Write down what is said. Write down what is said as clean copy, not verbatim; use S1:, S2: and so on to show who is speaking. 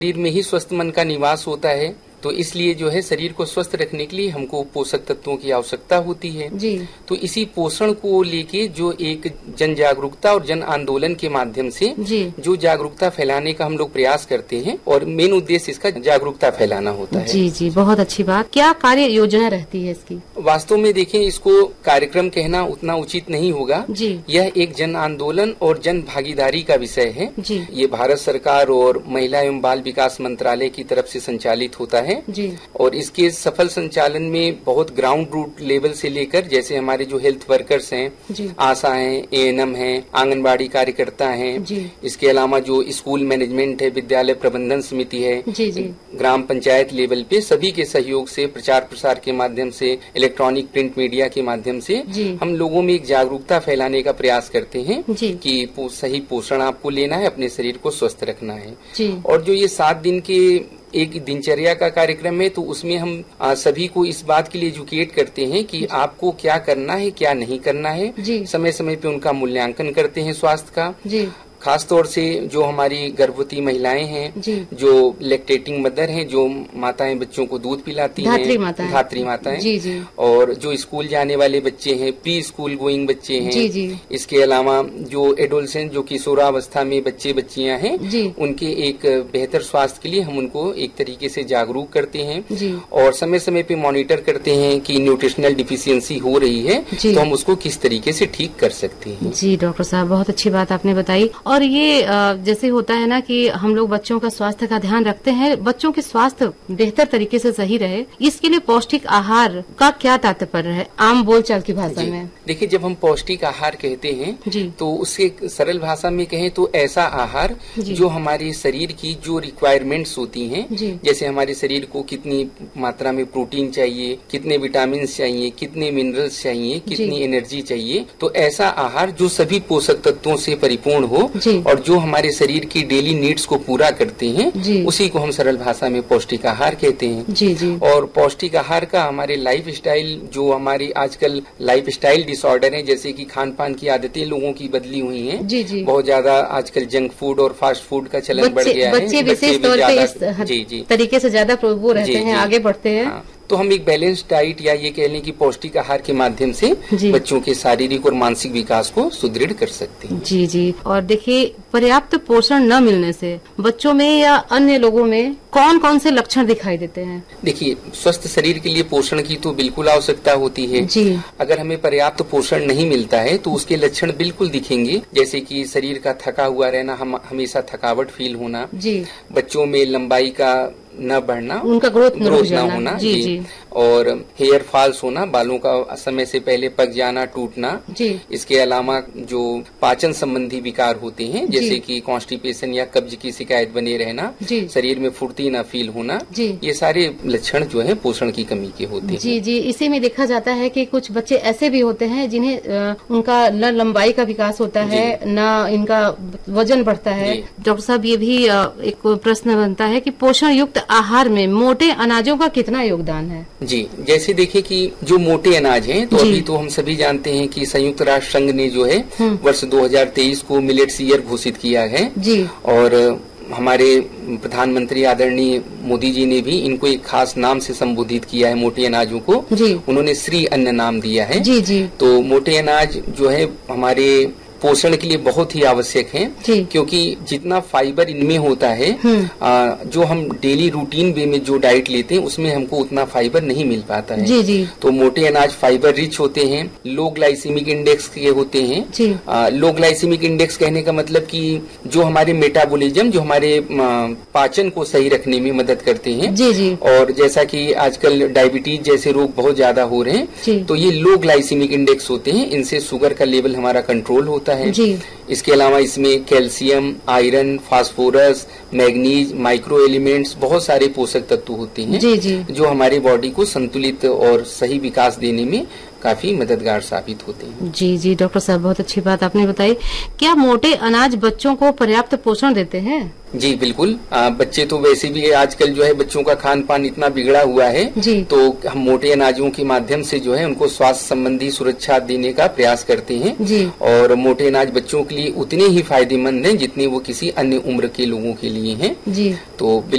S1: शरीर में ही स्वस्थ मन का निवास होता है, तो इसलिए जो है शरीर को स्वस्थ रखने के लिए हमको पोषक तत्वों की आवश्यकता होती है
S2: जी।
S1: तो इसी पोषण को लेके जो एक जन जागरूकता और जन आंदोलन के माध्यम से
S2: जी।
S1: जो जागरूकता फैलाने का हम लोग प्रयास करते हैं और मेन उद्देश्य इसका जागरूकता फैलाना होता है।
S2: जी जी, बहुत अच्छी बात। क्या कार्य योजना रहती है इसकी?
S1: वास्तव में देखें, इसको कार्यक्रम कहना उतना उचित नहीं होगा
S2: जी।
S1: यह एक जन आंदोलन और जन भागीदारी का विषय है
S2: जी।
S1: ये भारत सरकार और महिला एवं बाल विकास मंत्रालय की तरफ से संचालित होता है
S2: जी।
S1: और इसके सफल संचालन में बहुत ग्राउंड रूट लेवल से लेकर जैसे हमारे जो हेल्थ वर्कर्स हैं,
S2: जी।
S1: आशा हैं, एएनएम हैं, आंगनबाड़ी कार्यकर्ता हैं,
S2: जी।
S1: इसके अलावा जो स्कूल मैनेजमेंट है, विद्यालय प्रबंधन समिति है,
S2: जी जी।
S1: ग्राम पंचायत लेवल पे सभी के सहयोग से प्रचार प्रसार के माध्यम से, इलेक्ट्रॉनिक प्रिंट मीडिया के माध्यम से
S2: जी।
S1: हम लोगों में एक जागरूकता फैलाने का प्रयास करते हैं
S2: जी।
S1: कि सही पोषण आपको लेना है, अपने शरीर को स्वस्थ रखना है।
S2: जी।
S1: और जो ये 7 दिन के एक दिनचर्या का कार्यक्रम है तो उसमें हम सभी को इस बात के लिए एजुकेट करते हैं कि आपको क्या करना है, क्या नहीं करना है।
S2: जी।
S1: समय समय पे उनका मूल्यांकन करते हैं स्वास्थ्य का।
S2: जी।
S1: खास तौर से जो हमारी गर्भवती महिलाएं हैं,
S2: जी।
S1: जो लैक्टेटिंग मदर हैं, जो माताएं बच्चों को दूध पिलाती हैं, धात्री माताएं,
S2: जी जी।
S1: और जो स्कूल जाने वाले बच्चे हैं, प्री स्कूल गोइंग बच्चे हैं,
S2: जी जी।
S1: इसके अलावा जो एडोलसेंट जो किशोरावस्था में बच्चे बच्चियां हैं,
S2: जी।
S1: उनके एक बेहतर स्वास्थ्य के लिए हम उनको एक तरीके से जागरूक करते हैं
S2: जी।
S1: और समय समय पे मॉनिटर करते हैं कि न्यूट्रिशनल डिफिशियंसी हो रही है तो हम उसको किस तरीके से ठीक कर सकते हैं।
S2: जी डॉक्टर साहब, बहुत अच्छी बात आपने बताई। और ये जैसे होता है ना कि हम लोग बच्चों का स्वास्थ्य का ध्यान रखते हैं, बच्चों के स्वास्थ्य बेहतर तरीके से सही रहे, इसके लिए पौष्टिक आहार का क्या तात्पर्य है आम बोलचाल की भाषा में?
S1: देखिए, जब हम पौष्टिक आहार कहते हैं
S2: जी।
S1: तो उसके सरल भाषा में कहें तो ऐसा आहार जो हमारे शरीर की जो रिक्वायरमेंट्स होती हैं, जैसे हमारे शरीर को कितनी मात्रा में प्रोटीन चाहिए, कितने विटामिन चाहिए, कितने मिनरल्स चाहिए, कितनी एनर्जी चाहिए, तो ऐसा आहार जो सभी पोषक तत्वों से परिपूर्ण हो और जो हमारे शरीर की डेली नीड्स को पूरा करते हैं, उसी को हम सरल भाषा में पौष्टिक आहार कहते हैं।
S2: जी जी।
S1: और पौष्टिक आहार का हमारे लाइफ स्टाइल, जो हमारी आजकल लाइफ स्टाइल डिसऑर्डर है, जैसे कि खान पान की आदतें लोगों की बदली हुई हैं,
S2: जी जी।
S1: बहुत ज्यादा आजकल जंक फूड और फास्ट फूड का चलन बढ़ गया है।
S2: बच्चे विशेष तौर पे इस तरीके से ज्यादा वो रहते हैं, आगे बढ़ते हैं।
S1: तो हम एक बैलेंस डाइट या ये कह लें कि पौष्टिक आहार के माध्यम से बच्चों के शारीरिक और मानसिक विकास को सुदृढ़ कर सकते हैं।
S2: जी जी। और देखिए, पर्याप्त पोषण न मिलने से बच्चों में या अन्य लोगों में कौन कौन से लक्षण दिखाई देते हैं?
S1: देखिए, स्वस्थ शरीर के लिए पोषण की तो बिल्कुल आवश्यकता होती है
S2: जी।
S1: अगर हमें पर्याप्त पोषण नहीं मिलता है तो उसके लक्षण बिल्कुल दिखेंगे, जैसे कि शरीर का थका हुआ रहना, हमेशा थकावट फील होना,
S2: जी।
S1: बच्चों में लंबाई का न बढ़ना,
S2: उनका ग्रोथ
S1: न होना, जी। और हेयर फॉल्स होना, बालों का समय से पहले पक जाना, टूटना, जी। इसके अलावा जो पाचन संबंधी विकार होते हैं, जैसे कि कॉन्स्टिपेशन या कब्ज की शिकायत बने रहना, शरीर में फुर्ती न फील होना, ये सारे लक्षण जो है पोषण की कमी के होते हैं।
S2: जी जी। इसी में देखा जाता है कि कुछ बच्चे ऐसे भी होते हैं जिन्हें उनका न लंबाई का विकास होता है, न इनका वजन बढ़ता है। डॉक्टर साहब, ये भी एक प्रश्न बनता है कि पोषण युक्त आहार में मोटे अनाजों का कितना योगदान है?
S1: जी, जैसे देखें कि जो मोटे अनाज हैं, तो अभी तो हम सभी जानते हैं कि संयुक्त राष्ट्र संघ ने जो है वर्ष 2023 को मिलेट्स ईयर घोषित किया है जी। और हमारे प्रधानमंत्री आदरणीय मोदी जी ने भी इनको एक खास नाम से संबोधित किया है, मोटे अनाजों को जी। उन्होंने श्री अन्न नाम दिया है जी जी। तो मोटे अनाज जो है हमारे पोषण के लिए बहुत ही आवश्यक है, क्योंकि जितना फाइबर इनमें होता है, जो हम डेली रूटीन वे में जो डाइट लेते हैं उसमें हमको उतना फाइबर नहीं मिल पाता है जी जी। तो मोटे अनाज फाइबर रिच होते हैं, लो ग्लाइसेमिक इंडेक्स के होते हैं। लो ग्लाइसेमिक इंडेक्स कहने का मतलब कि जो हमारे मेटाबॉलिज्म, जो हमारे पाचन को सही रखने में मदद करते हैं जी जी। और जैसा कि आजकल डायबिटीज जैसे रोग बहुत ज्यादा हो रहे हैं, तो ये लो ग्लाइसेमिक इंडेक्स होते हैं, इनसे शुगर का लेवल हमारा कंट्रोल होता है जी। इसके अलावा इसमें calcium, iron, phosphorus, manganese, micro elements, बहुत सारे पोषक तत्व होते हैं जी जी। जो हमारे बॉडी को संतुलित और सही विकास देने में काफी मददगार साबित होते हैं।
S2: जी जी डॉक्टर साहब, बहुत अच्छी बात आपने बताई। क्या मोटे अनाज बच्चों को पर्याप्त पोषण देते हैं?
S1: जी बिल्कुल। बच्चे तो वैसे भी आजकल जो है बच्चों का खान पान इतना बिगड़ा हुआ है जी। तो हम मोटे अनाजों के माध्यम से जो है उनको स्वास्थ्य संबंधी सुरक्षा देने का प्रयास करते हैं जी। और मोटे अनाज बच्चों के लिए लिए उतने ही फायदेमंद हैं जितने वो किसी अन्य उम्र के लोगों के लिए हैं।
S2: जी।
S1: तो